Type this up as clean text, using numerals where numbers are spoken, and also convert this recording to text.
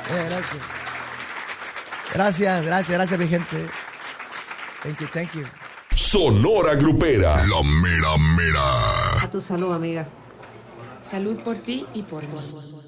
Gracias. Gracias, mi gente. Thank you. Sonora Grupera. La mera mera. A tu salud, amiga. Salud por ti y por mí.